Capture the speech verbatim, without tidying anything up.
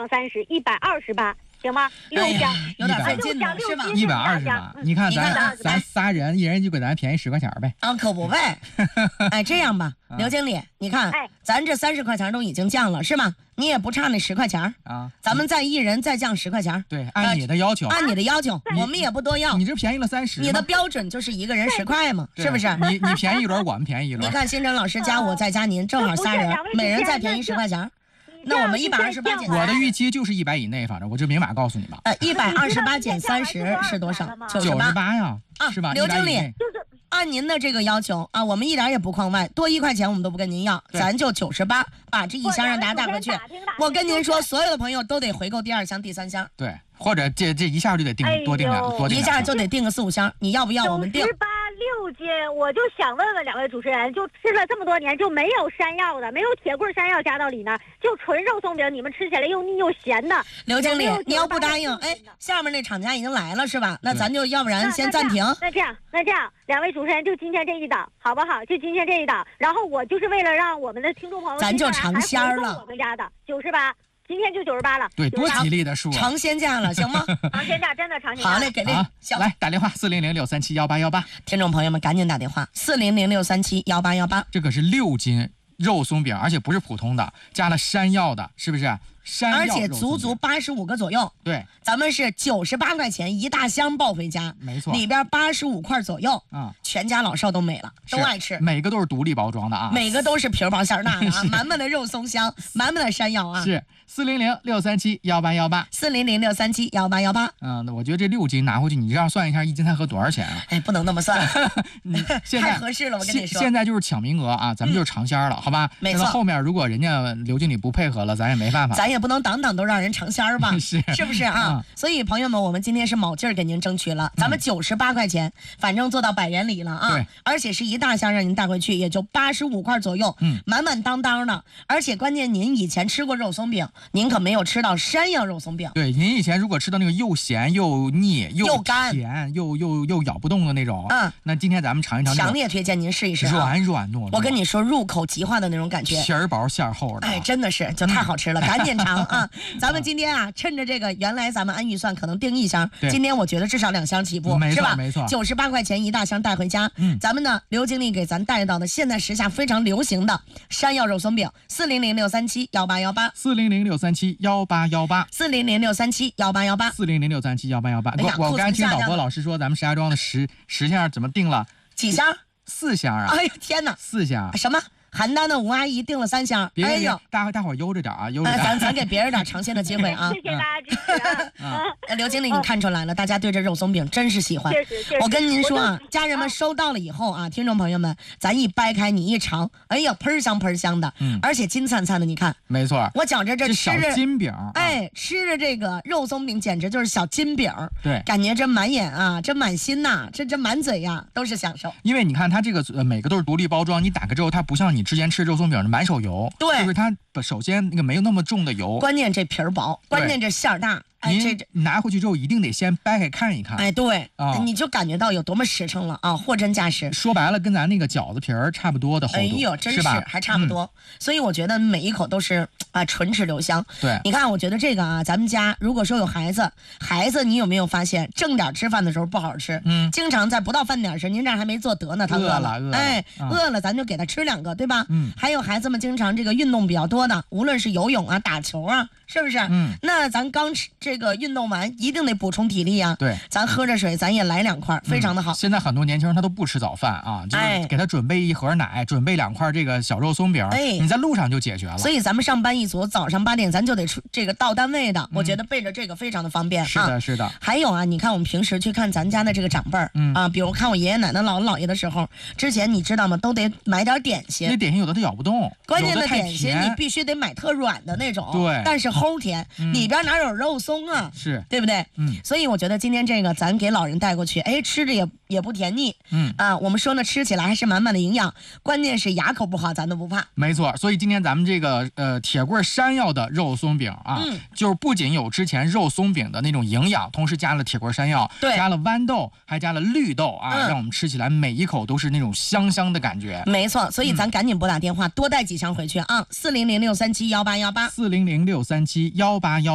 降三十，一百二十八，行吗？六箱， 有点费劲了，是吧？ 一百二十八，你看咱咱仨人，一人就给咱便宜十块钱呗。 啊，可不呗。哎，这样吧，刘经理，你看，咱这三十块钱都已经降了，是吗？你也不差那十块钱啊，咱们再一人再降十块钱。 对，按你的要求， 按你的要求，我们也不多要。 你这便宜了三十， 你的标准就是一个人十块嘛，是不是？ 你你便宜一轮，我们便宜一轮。 你看，新城老师加我再加您，正好仨人，每人再便宜十块钱。那我们一百二十八减， 我的预期就是一百以内，反正我就明码告诉你吧。 呃，一百二十八减三十是多少？ 九十八呀， 啊， 是吧？ 刘经理，按您的这个要求啊，我们一点也不框外，多一块钱我们都不跟您要，咱就九十八，把这一箱让大家带回去。我跟您说，所有的朋友都得回购第二箱、第三箱。 对，或者这这一下就得订多订两多订一下就得订个四五箱，你要不要？我们订。 六斤，我就想问问两位主持人，就吃了这么多年，就没有山药的，没有铁棍山药加到里面，就纯肉松饼，你们吃起来又腻又咸的。 刘经理，你要不答应，哎，下面那厂家已经来了是吧？那咱就要不然先暂停。 那这样，那这样，两位主持人就今天这一档，好不好？就今天这一档，然后我就是为了让我们的听众朋友， 咱就尝鲜了。 我们家的九十八。今天就九十八了， 对，多吉利的数， 尝鲜价了，行吗？ 尝鲜价真的尝鲜价。 好嘞，给力！ 来打电话四零零六三七幺八幺八， 听众朋友们赶紧打电话四零零六三七幺八幺八。 这可是六斤肉松饼，而且不是普通的，加了山药的，是不是？山药而且足足八十五个左右。 对， 咱们是九十八块钱一大箱抱回家， 没错， 里边八十五块左右啊、嗯，全家老少都没了，都爱吃。 每个都是独立包装的啊， 每个都是皮儿薄馅儿大的啊，满满的肉松香，满满的山药啊。 是四零零六三七幺八幺八， 四零零六三七幺八幺八。 嗯，那我觉得这六斤拿回去，你这样算一下，一斤才合多少钱啊？ 哎，不能那么算， 你现在太合适了，我跟你说。 现在就是抢名额啊，咱们就是尝鲜了，嗯、好吧？ 没错。 后面如果人家刘经理不配合了，咱也没办法。 咱也不能档档都让人尝鲜儿吧？ 是是不是啊、嗯？所以朋友们，我们今天是卯劲儿给您争取了，咱们九十八块钱，反正做到百元里了啊。 对。 而且是一大箱让您带回去，也就八十五块左右，嗯，满满当当的。而且关键您以前吃过肉松饼，您可没有吃到山药肉松饼。 对，您以前如果吃到那个又咸又腻又干甜又又又咬不动的那种，嗯，那今天咱们尝一尝， 强烈推荐您试一试、啊， 软软糯糯。 我跟你说，入口即化的那种感觉， 皮儿薄馅儿厚的， 哎，真的是就太好吃了，赶紧尝啊！咱们今天啊，趁着这个，原来咱们按预算可能订一箱，今天我觉得至少两箱起步， 是吧？ 没错，九十八块钱一大箱带回家。嗯，咱们呢，刘经理给咱带到的现在时下非常流行的山药肉松饼，四零零六三七幺八幺八， 四零零六三七幺八幺八， 四零零六三七幺八幺八， 四零零六三七幺八幺八。我我刚才听导播老师说，咱们石家庄的十十箱怎么定了？ 几箱？ 四箱啊！ 哎呀天哪， 四箱什么？邯郸的吴阿姨订了三箱，哎呦， 大大伙悠着点啊，悠着点， 咱咱给别人点尝鲜的机会啊！ 谢谢大家支持啊！ 刘经理，你看出来了，大家对这肉松饼真是喜欢。 确实，确实。 我跟您说啊，家人们收到了以后啊，听众朋友们，咱一掰开你一尝，哎呀，喷香喷香的，嗯，而且金灿灿的，你看， 没错， 我觉着这吃着金饼， 哎，吃着这个肉松饼简直就是小金饼， 对， 感觉这满眼啊，这满心呐，这这满嘴呀都是享受。 因为你看它这个呃每个都是独立包装，你打开之后，它不像你之前吃肉松饼。满手油， 对， 就是它首先那个没有那么重的油， 关键这皮儿薄，关键这馅儿大。 哎，这拿回去之后一定得先掰开看一看。 哎，对，啊，你就感觉到有多么实诚了啊，货真价实。 说白了，跟咱那个饺子皮儿差不多的厚度。 哎呦，真是还差不多、嗯。所以我觉得每一口都是啊，唇齿留香。 对， 你看，我觉得这个啊，咱们家如果说有孩子，孩子你有没有发现，正点吃饭的时候不好好吃，嗯，经常在不到饭点时，您这还没做得呢，他饿了， 饿了， 哎， 嗯、 饿了，咱就给他吃两个，对吧？ 嗯。 还有孩子们经常这个运动比较多的，无论是游泳啊、打球啊，是不是？ 嗯。 那咱刚吃这个运动完。一定得补充体力啊！ 对， 咱喝着水，咱也来两块，非常的好、 嗯。现在很多年轻人他都不吃早饭啊，就是给他准备一盒奶，哎、准备两块这个小肉松饼，哎，你在路上就解决了。 所以咱们上班一族，早上八点咱就得出这个到单位的，嗯、我觉得备着这个非常的方便。 是的， 啊、 是的。 还有啊，你看我们平时去看咱家的这个长辈儿、嗯、啊，比如看我爷爷奶奶、姥姥姥爷的时候，之前你知道吗？都得买点点心。 那点心有的他咬不动， 关键的点心你必须得买特软的那种， 对， 但是齁甜，嗯、里边哪有肉松啊？ 是， 对不对？嗯。所以我觉得今天这个咱给老人带过去，哎，吃着也也不甜腻，嗯啊，我们说呢，吃起来还是满满的营养，关键是牙口不好，咱都不怕。 没错，所以今天咱们这个呃铁棍山药的肉松饼啊，嗯、就是不仅有之前肉松饼的那种营养，同时加了铁棍山药， 对， 加了豌豆，还加了绿豆啊、嗯，让我们吃起来每一口都是那种香香的感觉。 没错，所以咱赶紧拨打电话，嗯、多带几箱回去啊，四零零六三七幺八幺八， 四零零六三七幺八幺。